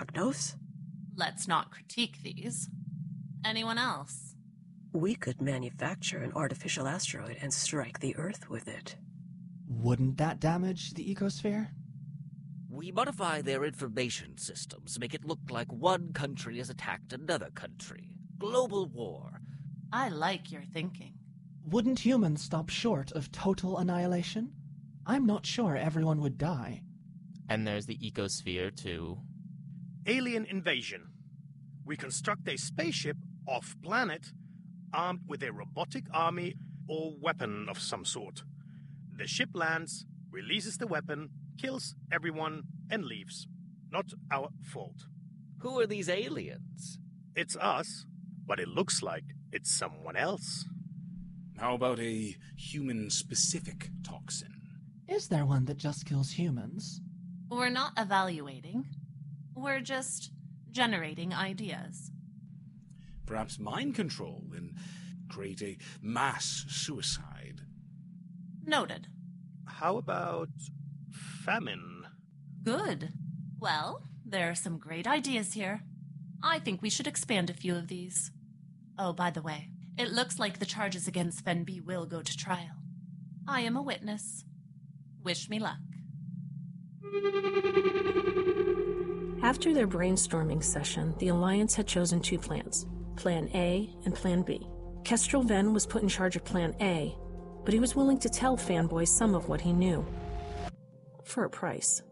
Prognos? Let's not critique these. Anyone else? We could manufacture an artificial asteroid and strike the Earth with it. Wouldn't that damage the ecosphere? We modify their information systems, make it look like one country has attacked another country. Global war. I like your thinking. Wouldn't humans stop short of total annihilation? I'm not sure everyone would die. And there's the ecosphere, too. Alien invasion. We construct a spaceship off-planet, armed with a robotic army or weapon of some sort. The ship lands, releases the weapon, kills everyone, and leaves. Not our fault. Who are these aliens? It's us, but it looks like it's someone else. How about a human-specific toxin? Is there one that just kills humans? We're not evaluating. We're just generating ideas. Perhaps mind control and create a mass suicide. Noted. How about famine? Good. Well, there are some great ideas here. I think we should expand a few of these. Oh, by the way, it looks like the charges against Fen B will go to trial. I am a witness. Wish me luck. After their brainstorming session, the Alliance had chosen two plans, Plan A and Plan B. Kestrel Ven was put in charge of Plan A, but he was willing to tell Fanboy some of what he knew. For a price.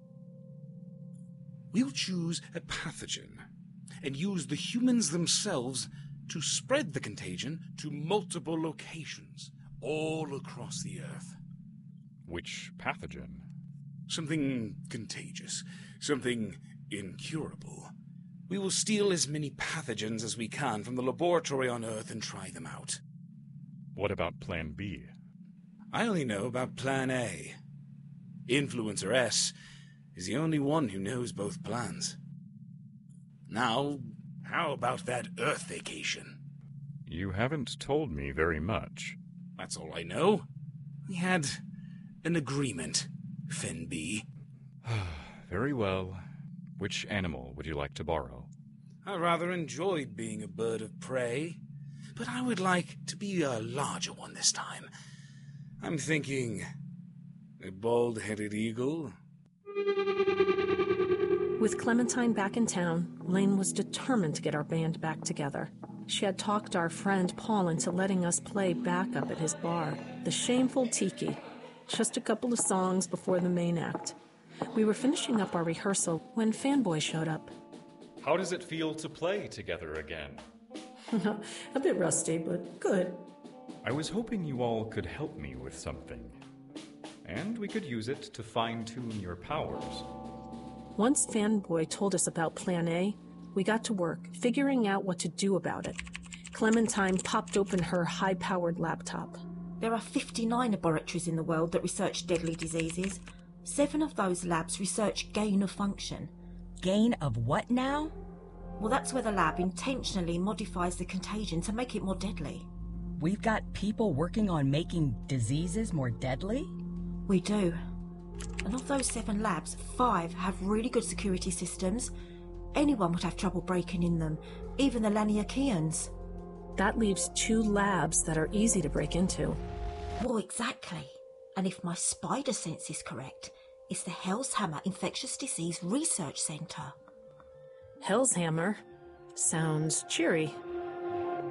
We'll choose a pathogen and use the humans themselves to spread the contagion to multiple locations all across the Earth. Which pathogen? Something contagious, something incurable. We will steal as many pathogens as we can from the laboratory on Earth and try them out. What about Plan B? I only know about Plan A. Influencer S is the only one who knows both plans. Now, how about that Earth vacation? You haven't told me very much. That's all I know. We had an agreement, Fen B. Very well. Which animal would you like to borrow? I rather enjoyed being a bird of prey, but I would like to be a larger one this time. I'm thinking a bald-headed eagle. With Clementine back in town, Lane was determined to get our band back together. She had talked our friend Paul into letting us play backup at his bar, the Shameful Tiki, just a couple of songs before the main act. We were finishing up our rehearsal when Fanboy showed up. How does it feel to play together again? A bit rusty, but good. I was hoping you all could help me with something. And we could use it to fine-tune your powers. Once Fanboy told us about Plan A, we got to work, figuring out what to do about it. Clementine popped open her high-powered laptop. There are 59 laboratories in the world that research deadly diseases. 7 of those labs research gain of function. Gain of what now? Well, that's where the lab intentionally modifies the contagion to make it more deadly. We've got people working on making diseases more deadly? We do. And of those 7 labs, 5 have really good security systems. Anyone would have trouble breaking in them, even the Laniakians. That leaves 2 labs that are easy to break into. Well, exactly. And if my spider sense is correct, it's the Hellshammer Infectious Disease Research Centre. Hellshammer? Sounds cheery.